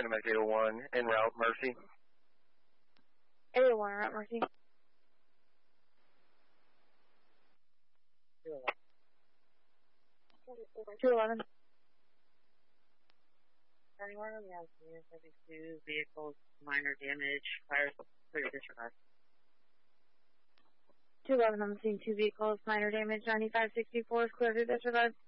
Dynamax 801 en route, Mercy. 801 en route, Mercy. 211. 31, we have 72 vehicles, minor damage, fire, clear disregard. 211, I'm seeing 2 vehicles, minor damage, 9564 is clear to disregard.